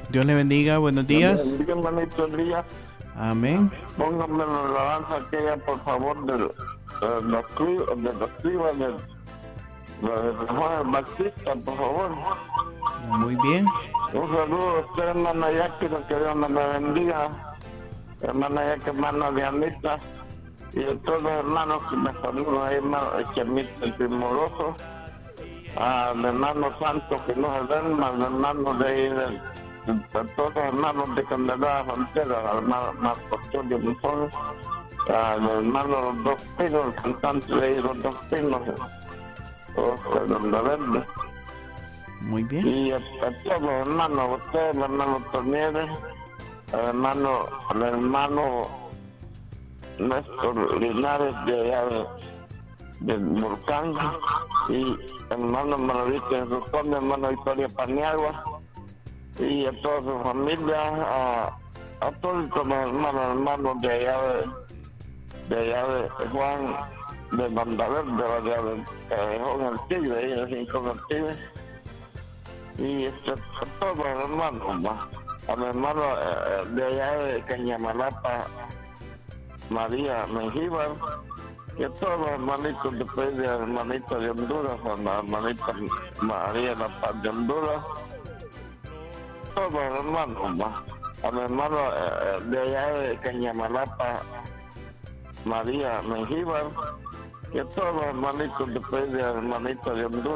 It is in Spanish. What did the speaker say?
Dios le bendiga, buenos días. Bendiga, hermanito Elías. Amén. Póngame la alabanza aquella, por favor, de los tribas de Juan el Bautista, por favor. Muy bien. Un saludo a usted, hermana Jackie, que Dios me la bendiga. Hermana Jackie, hermana Dianita, y a todos los hermanos que me saludan ahí, hermano Chemito, el primoroso, al hermano Santo que nos ven, al hermano de ahí, a todos los hermanos de Candelaria Frontera, al hermano Marco Antonio Monzón, al hermano Los Dos Pinos, el cantante de ahí, Los Dos Pinos, de la Verde. Muy bien. Y a todos los hermanos, a ustedes, el hermano Tornieres, al hermano Néstor Linares de allá del Volcán, y hermano Manolito de Rutón, hermano Victoria Paniagua, y a toda su familia, a todos los hermanos de allá de Juan de Bandaver, de allá de Callejón El Tigre, ahí en el Rincón del Tigre, y a todos los hermanos, a mi hermano de allá de Cañamalapa, María Mengíbar, y a todos los hermanitos después de hermanita de Honduras, a la hermanita María La Paz de Honduras, todos los hermanos, a mi hermano de allá de Cañamalapa, María Mengíbar, y a todos los hermanitos después de hermanita de Honduras.